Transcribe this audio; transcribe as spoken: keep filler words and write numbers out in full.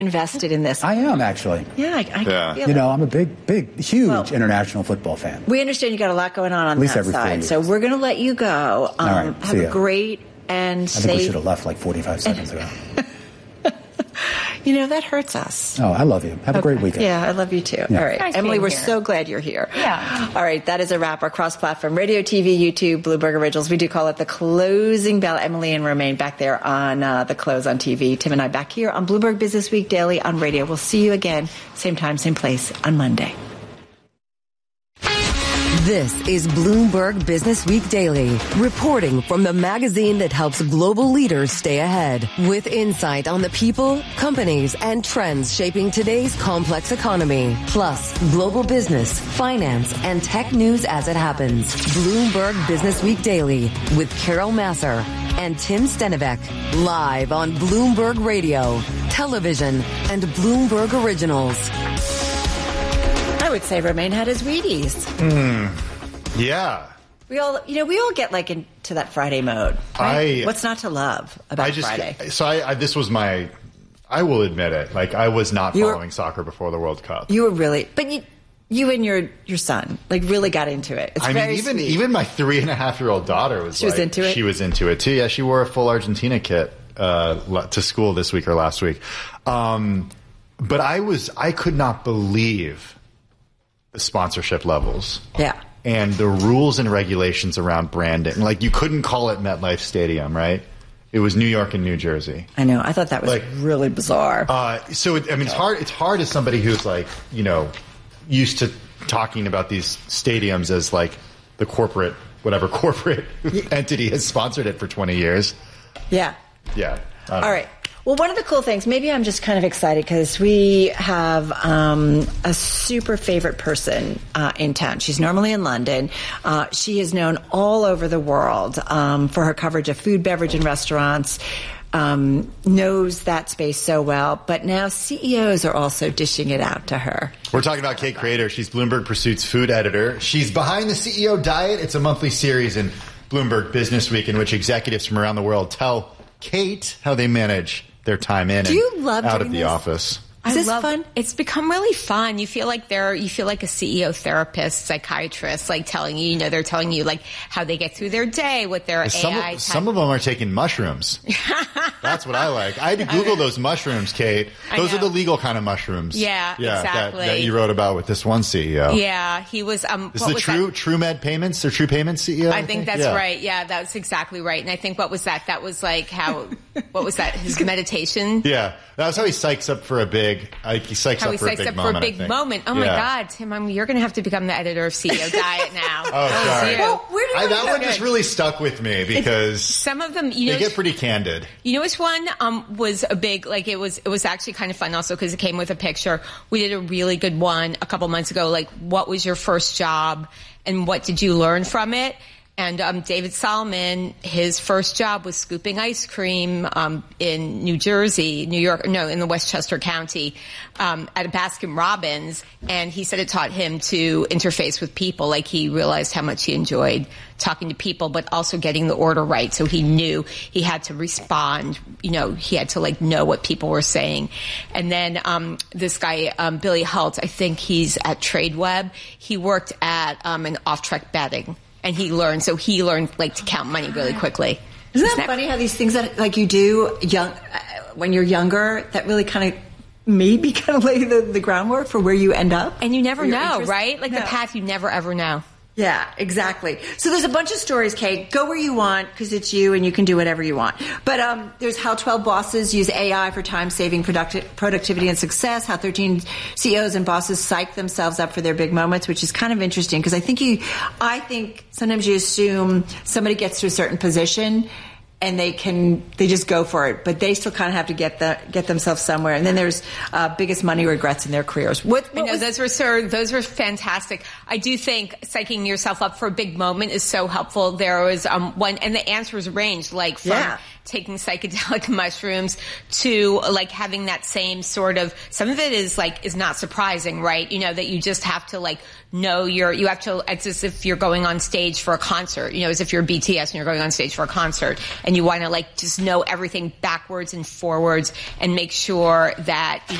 invested in this. I am, actually. Yeah, I, I yeah. feel You it. know, I'm a big, big, huge Well, international football fan. We understand you got a lot going on on At least that every four side, years. so we're going to let you go. Um, All right, have see a ya. great and I safe. think we should have left like forty-five seconds ago. You know, that hurts us. Oh, I love you. Have a great weekend. Yeah, I love you too. Yeah. All right, Nice Emily, being we're here. so glad you're here. Yeah. All right, that is a wrap. Our cross-platform radio, T V, YouTube, Bloomberg Originals. We do call it the closing bell. Emily and Romaine back there on uh, the close on T V. Tim and I back here on Bloomberg Business Week Daily on radio. We'll see you again, same time, same place on Monday. This is Bloomberg Business Week Daily, reporting from the magazine that helps global leaders stay ahead, with insight on the people, companies, and trends shaping today's complex economy, plus global business, finance, and tech news as it happens. Bloomberg Business Week Daily with Carol Masser and Tim Stenivek, live on Bloomberg Radio, television, and Bloomberg Originals. I would say Romaine had his Wheaties. Mm, yeah. We all, you know, we all get like into that Friday mode. Right? I- What's not to love about I just, Friday? So I, I, this was my, I will admit it. Like, I was not You were- following soccer before the World Cup. You were really, but you, you and your your son like really got into it. It's I very mean, even sweet. even my three and a half year old daughter was She was like, into it? She was into it too. Yeah, she wore a full Argentina kit uh, le- to school this week or last week. Um, but I was, I could not believe the sponsorship levels. Yeah. And the rules and regulations around branding. Like, you couldn't call it MetLife Stadium, right? It was New York and New Jersey. I know. I thought that was Like- really bizarre. Uh, so, it, I mean, it's hard. It's hard as somebody who's like, you know, used to talking about these stadiums as like the corporate, whatever corporate entity has sponsored it for twenty years. Yeah. Yeah. I don't All know. right. Well, one of the cool things, maybe I'm just kind of excited because we have um, a super favorite person uh, in town. She's normally in London. Uh, she is known all over the world um, for her coverage of food, beverage, and restaurants. Um, knows that space so well, but now C E Os are also dishing it out to her. We're talking about Kate Crater. She's Bloomberg Pursuit's food editor. She's behind the C E O Diet. It's a monthly series in Bloomberg Business Week in which executives from around the world tell Kate how they manage their time in Do and you love out doing of the this? office. Is this I love, fun? It's become really fun. You feel like they're, you feel like a C E O therapist, psychiatrist, like telling you, you know, they're telling you like how they get through their day with their Some A I. of, some of them are taking mushrooms. That's what I like. I had to Google those mushrooms, Kate. I Those are know. the legal kind of mushrooms. Yeah, yeah exactly. That, that you wrote about with this one C E O. Yeah, he was. Um, This what is the was True that? True Med Payments or True Payments C E O? I think that's Yeah. right. Yeah, that's exactly right. And I think what was that? That was like how. What was that? His meditation. Yeah, that's how he psychs up for a big. Like he psychs How up he for a psychs big up moment. for a I big think. moment. Oh my Yeah. God, Tim, I'm, you're going to have to become the editor of C E O Diet now. Oh, sorry. You. Well, where do you I, that So one just good. really stuck with me because Some of them, you know, they get pretty candid. You know which one um, was a big, like it was, it was actually kind of fun also because it came with a picture. We did a really good one a couple months ago, like what was your first job and what did you learn from it? And um, David Solomon, his first job was scooping ice cream um, in New Jersey, New York, no, in the Westchester County um, at a Baskin Robbins. And he said it taught him to interface with people. Like he realized how much he enjoyed talking to people, but also getting the order right. So he knew he had to respond. You know, he had to like know what people were saying. And then um, this guy, um, Billy Hult, I think he's at TradeWeb. He worked at um, an off-track betting. And he learned, so he learned like to count money really quickly. Isn't that funny how these things that like you do young uh, when you're younger that really kind of maybe kind of lay the, the groundwork for where you end up? And you never Or your know, interest? right? Like No. the path you never ever know. Yeah, exactly. So there's a bunch of stories, Kate. Go where you want because it's you and you can do whatever you want. But um, there's how twelve bosses use A I for time-saving producti- productivity and success, how thirteen C E Os and bosses psych themselves up for their big moments, which is kind of interesting because I think you, I think sometimes you assume somebody gets to a certain position and they can, they just go for it, but they still kind of have to get the, get themselves somewhere. And then there's uh, biggest money regrets in their careers. What, what I know was- those were so, those were fantastic. I do think psyching yourself up for a big moment is so helpful. There was um, one, and the answers ranged like from Yeah. taking psychedelic mushrooms to like having that same sort of, some of it is like, is not surprising, right? You know, that you just have to like know your, you have to, it's as if you're going on stage for a concert, you know, as if you're B T S and you're going on stage for a concert and you want to like just know everything backwards and forwards and make sure that, you